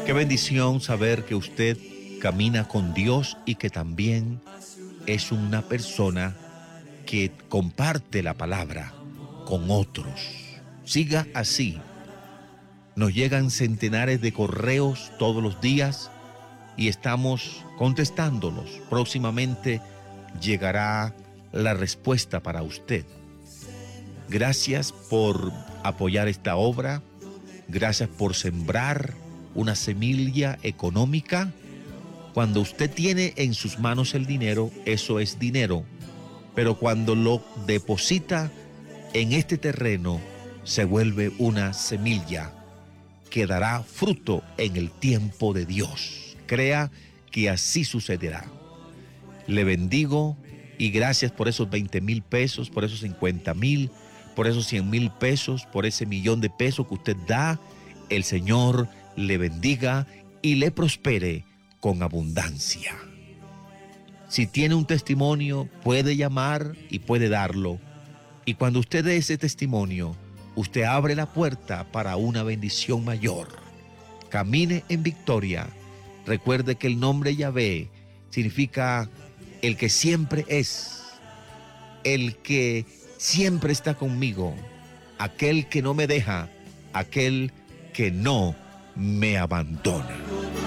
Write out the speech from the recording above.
Qué bendición saber que usted camina con Dios y que también es una persona que comparte la palabra con otros. Siga así. Nos llegan centenares de correos todos los días y estamos contestándolos. Próximamente llegará la respuesta para usted. Gracias por apoyar esta obra. Gracias por sembrar una semilla económica. Cuando usted tiene en sus manos el dinero, eso es dinero. Pero cuando lo deposita en este terreno, se vuelve una semilla que dará fruto en el tiempo de Dios. Crea que así sucederá. Le bendigo y gracias por esos 20,000 pesos, por esos 50,000, por esos 100,000 pesos, por ese 1,000,000 de pesos que usted da. El Señor le bendiga y le prospere con abundancia. Si tiene un testimonio, puede llamar y puede darlo. Y cuando usted dé ese testimonio, usted abre la puerta para una bendición mayor. Camine en victoria. Recuerde que el nombre Yahvé significa el que siempre es, el que siempre está conmigo, aquel que no me deja, aquel que no me abandona.